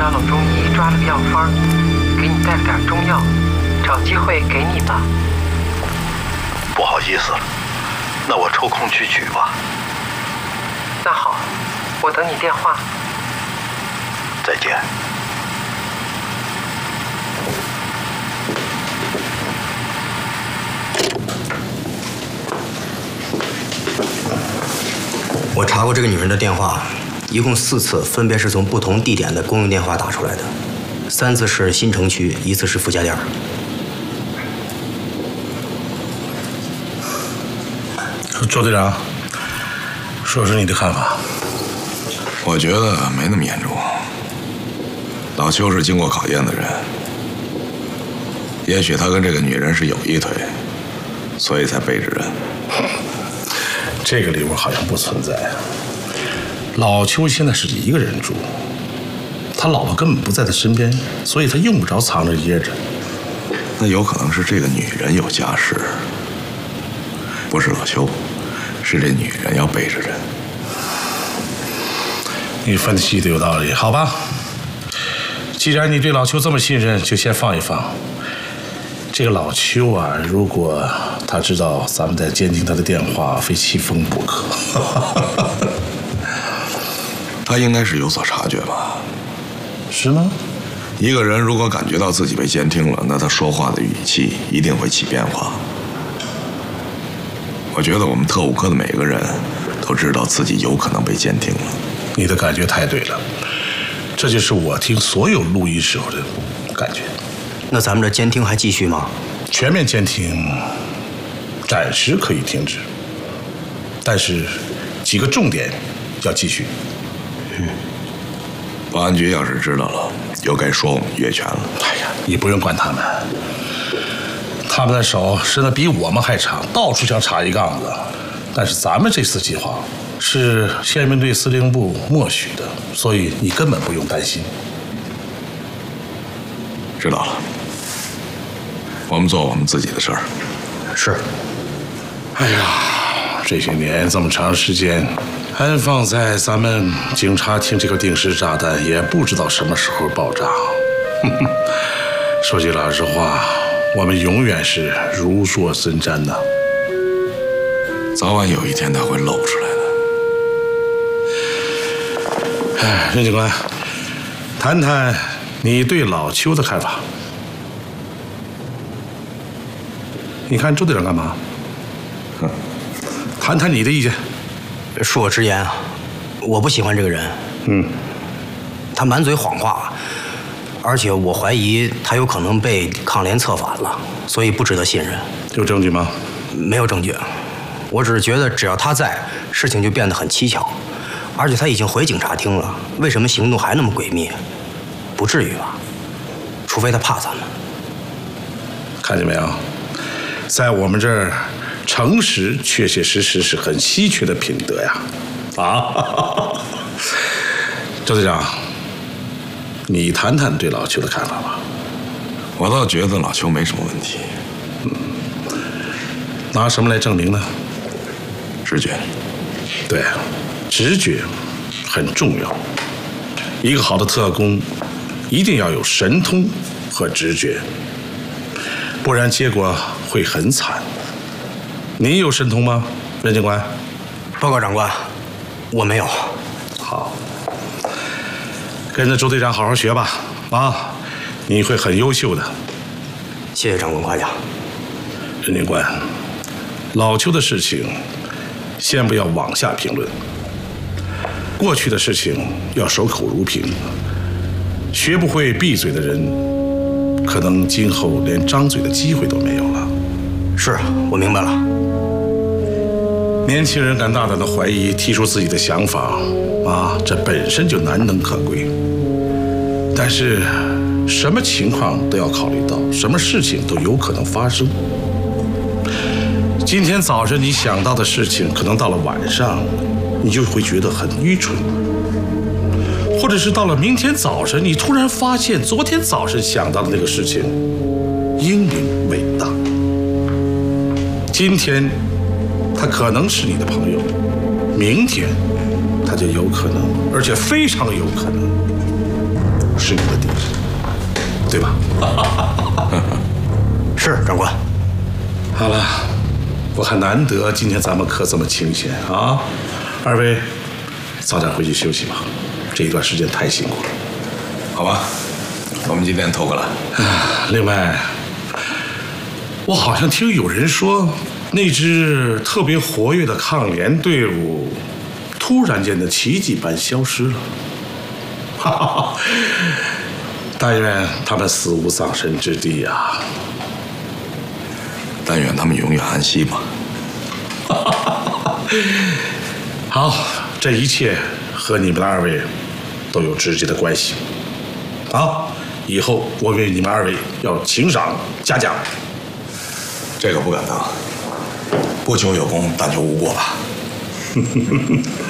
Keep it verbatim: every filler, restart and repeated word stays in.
找老中医抓了个药方，给你带了点中药，找机会给你吧。 不好意思了，那我抽空去取吧。 那好，我等你电话。 再见。 我查过这个女人的电话，一共四次，分别是从不同地点的公用电话打出来的，三次是新城区，一次是傅家店。 周队长，说说你的看法。 我觉得没那么严重。老邱是经过考验的人，也许他跟这个女人是有一腿，所以才背着人。 这个理由好像不存在。老邱现在是一个人住，他老婆根本不在他身边，所以他用不着藏着掖着。 那有可能是这个女人有家室，不是老邱，是这女人要背着人。 你分析的有道理，好吧？既然你对老邱这么信任，就先放一放。这个老邱啊，如果他知道咱们在监听他的电话，非气疯不可。 他应该是有所察觉吧？ 是吗？ 一个人如果感觉到自己被监听了，那他说话的语气一定会起变化。我觉得我们特务科的每个人都知道自己有可能被监听了。 你的感觉太对了，这就是我听所有录音时候的感觉。 那咱们这监听还继续吗？ 全面监听暂时可以停止，但是几个重点要继续。 嗯，保安局要是知道了，又该说我们越权了。 哎呀，你不用管他们，他们的手伸得比我们还长，到处想插一杠子。但是咱们这次计划是宪兵队司令部默许的，所以你根本不用担心。 知道了，我们做我们自己的事儿。 是。 哎呀，这些年这么长时间，安放在咱们警察厅这个定时炸弹，也不知道什么时候爆炸。说句老实话，我们永远是如坐针毡呐。 早晚有一天它会露出来的。 哎，任警官，谈谈你对老邱的看法。你看周队长干嘛？ 哼， 谈谈你的意见。 恕我直言啊，我不喜欢这个人。 嗯， 他满嘴谎话，而且我怀疑他有可能被抗联策反了，所以不值得信任。 有证据吗？ 没有证据，我只是觉得只要他在，事情就变得很蹊跷。而且他已经回警察厅了，为什么行动还那么诡秘？不至于吧？除非他怕咱们。 看见没有，在我们这儿，诚实确确实实是很稀缺的品德呀！啊，周队长，你谈谈对老邱的看法吧。 我倒觉得老邱没什么问题。 嗯，拿什么来证明呢？ 直觉。 对，直觉很重要。一个好的特工一定要有神通和直觉，不然结果会很惨。你有神通吗，任警官？ 报告长官，我没有。 好，跟着周队长好好学吧，啊，你会很优秀的。 谢谢长官夸奖。 任警官，老邱的事情先不要往下评论，过去的事情要守口如瓶。学不会闭嘴的人，可能今后连张嘴的机会都没有了。 是，我明白了。 年轻人敢大胆的怀疑，提出自己的想法，啊，这本身就难能可贵。但是，什么情况都要考虑到，什么事情都有可能发生。今天早晨你想到的事情，可能到了晚上，你就会觉得很愚蠢。或者是到了明天早晨，你突然发现昨天早晨想到的那个事情英明伟大。今天他可能是你的朋友，明天他就有可能，而且非常有可能是你的敌人，对吧？ 是长官。 好了，我看难得今天咱们可这么清闲啊，二位早点回去休息吧，这一段时间太辛苦了。 好吧，我们今天偷个懒。 另外，我好像听有人说，那支特别活跃的抗联队伍，突然间的奇迹般消失了。哈哈，但愿他们死无葬身之地呀！ 但愿他们永远安息吧。 好，这一切和你们二位都有直接的关系。好，以后我为你们二位要请赏嘉奖。 这个不敢当，不求有功，但求无过吧。